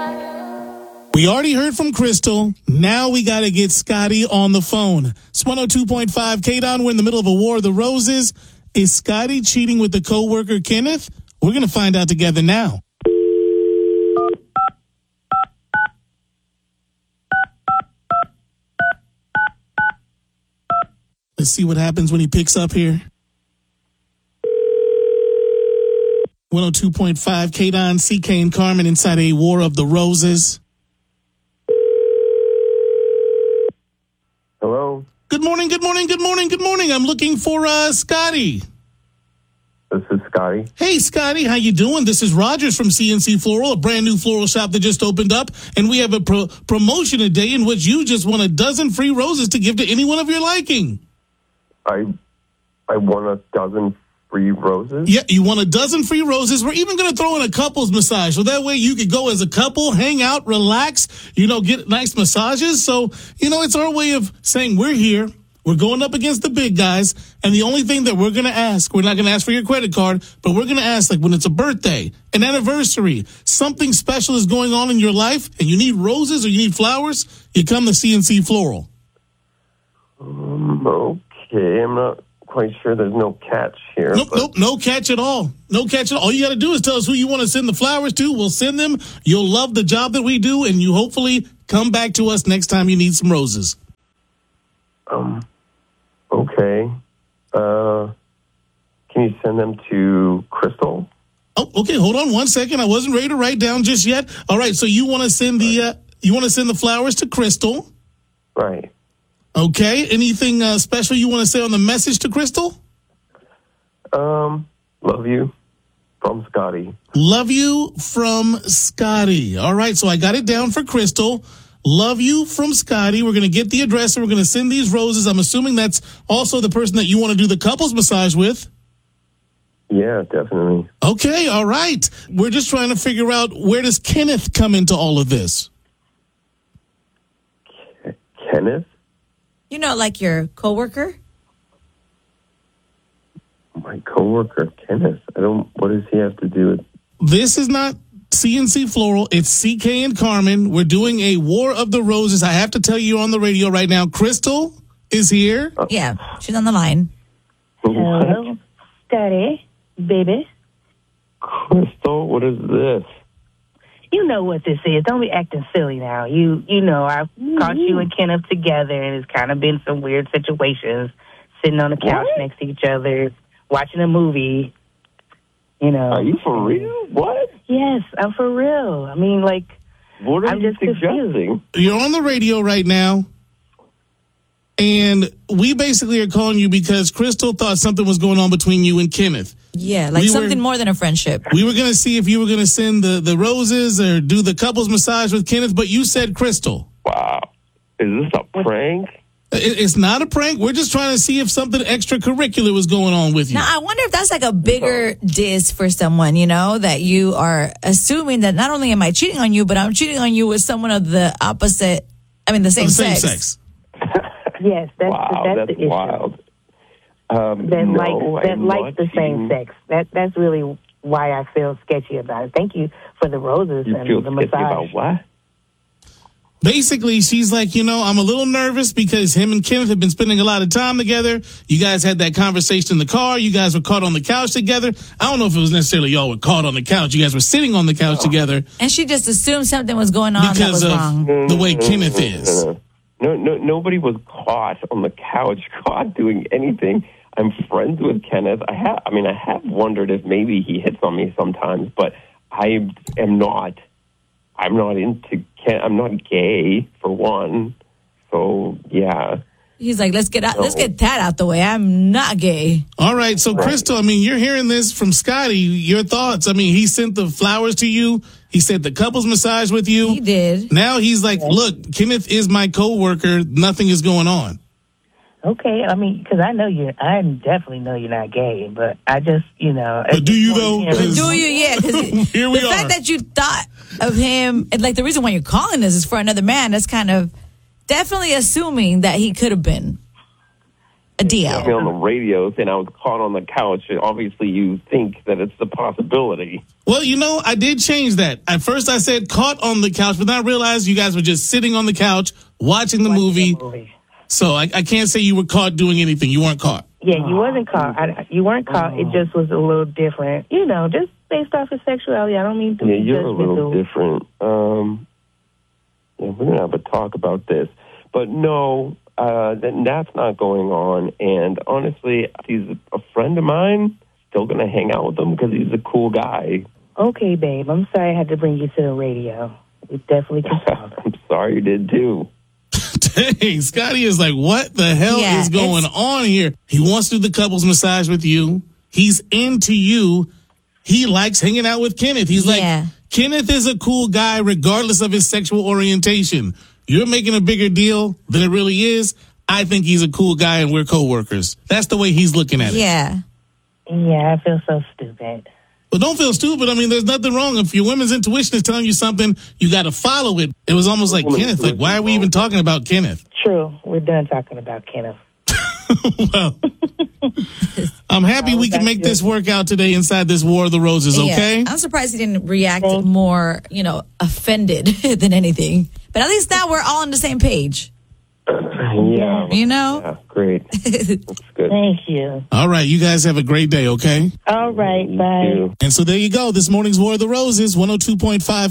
We already heard from Crystal. Now we got to get Scotty on the phone. It's 102.5 K-Don. We're in the middle of a War of the Roses. Is Scotty cheating with the coworker Kenneth? We're going to find out together now. Let's see what happens when he picks up here. 102.5 K-Don, CK and Carmen inside a War of the Roses. Hello? Good morning, good morning, good morning, good morning. I'm looking for Scotty. This is Scotty. Hey, Scotty, how you doing? This is Rogers from CNC Floral, a brand new floral shop that just opened up. And we have a promotion today in which you just won a dozen free roses to give to anyone of your liking. I won a dozen free roses? Yeah, you won a dozen free roses. We're even going to throw in a couples massage. So that way you could go as a couple, hang out, relax, get nice massages. So, it's our way of saying we're here. We're going up against the big guys. And the only thing that we're going to ask, we're not going to ask for your credit card, but we're going to ask, like, when it's a birthday, an anniversary, something special is going on in your life, and you need roses or you need flowers, you come to CNC Floral. Okay, I'm not quite sure. There's no catch here. Nope, no catch at all. No catch at all. All you got to do is tell us who you want to send the flowers to. We'll send them. You'll love the job that we do, and you hopefully come back to us next time you need some roses. Okay. Can you send them to Crystal? Oh, okay. Hold on one second. I wasn't ready to write down just yet. All right. So you want to send the flowers to Crystal? Right. Okay. Anything special you want to say on the message to Crystal? Love you from Scotty. Love you from Scotty. All right. So I got it down for Crystal. Love you from Scotty. We're going to get the address and we're going to send these roses. I'm assuming that's also the person that you want to do the couples massage with. Yeah, definitely. Okay. All right. We're just trying to figure out, where does Kenneth come into all of this? Kenneth? Like your coworker? My coworker, Kenneth. What does he have to do with? This is not CNC Floral. It's CK and Carmen. We're doing a War of the Roses. I have to tell you on the radio right now, Crystal is here. Yeah, she's on the line. Hello, Scotty, baby. Crystal, what is this? You know what this is. Don't be acting silly now. You know, I caught you and Kenneth together, and it's kind of been some weird situations, sitting on the couch next to each other, watching a movie. Are you for real? What? Yes, I'm for real. I mean, what are you suggesting? You're on the radio right now, and we basically are calling you because Crystal thought something was going on between you and Kenneth. Yeah, something more than a friendship. We were going to see if you were going to send the roses or do the couples massage with Kenneth, but you said Crystal. Wow. Is this a prank? It's not a prank. We're just trying to see if something extracurricular was going on with you. Now, I wonder if that's like a bigger diss for someone, that you are assuming that not only am I cheating on you, but I'm cheating on you with someone of the opposite, the same sex. Yes, that's that's the issue. Wild. That likes the same sex. That's really why I feel sketchy about it. Thank you for the roses and the massage. About what? Basically, she's like, I'm a little nervous because him and Kenneth have been spending a lot of time together. You guys had that conversation in the car. You guys were caught on the couch together. I don't know if it was necessarily y'all were caught on the couch. You guys were sitting on the couch together. And she just assumed something was going on that was wrong. The way Kenneth is. No, nobody was caught on the couch, caught doing anything. I'm friends with Kenneth. I have wondered if maybe he hits on me sometimes, but I'm not gay, for one. So, yeah. He's like, let's get that out the way. I'm not gay. All right. So, right. Crystal, you're hearing this from Scotty. Your thoughts? He sent the flowers to you. He said the couples massage with you. He did. Now he's like, look, Kenneth is my coworker. Nothing is going on. Okay, because I definitely know you're not gay, but I just, But do you though? But do you? Yeah, because here we the fact that you thought of him, and the reason why you're calling this is for another man. That's kind of definitely assuming that he could have been. A deal. Me on the radio saying I was caught on the couch. Obviously, you think that it's a possibility. Well, I did change that. At first, I said caught on the couch, but then I realized you guys were just sitting on the couch watching the movie. So I can't say you were caught doing anything. You weren't caught. Yeah, you wasn't caught. You weren't caught. It just was a little different. Just based off his sexuality. I don't mean to be you're a little different. We're going to have a talk about this. But no, that's not going on. And honestly, he's a friend of mine. Still going to hang out with him because he's a cool guy. Okay, babe. I'm sorry I had to bring you to the radio. We definitely can talk. I'm sorry you did too. Dang, Scotty is like, what the hell is going on here? He wants to do the couples massage with you. He's into you. He likes hanging out with Kenneth. He's like, Kenneth is a cool guy regardless of his sexual orientation. You're making a bigger deal than it really is. I think he's a cool guy and we're coworkers. That's the way he's looking at it. Yeah. Yeah, I feel so stupid. Well, don't feel stupid. I mean, there's nothing wrong. If your women's intuition is telling you something, you got to follow it. It was almost like Kenneth. Like, why are we even talking about Kenneth? True. We're done talking about Kenneth. Well, I'm happy we can make this work out today inside this War of the Roses, okay? Yeah. I'm surprised he didn't react more, offended than anything. But at least now we're all on the same page. Yeah. Yeah, great. That's good. Thank you. All right, you guys have a great day, okay? All right, bye. And so there you go. This morning's War of the Roses, 102.5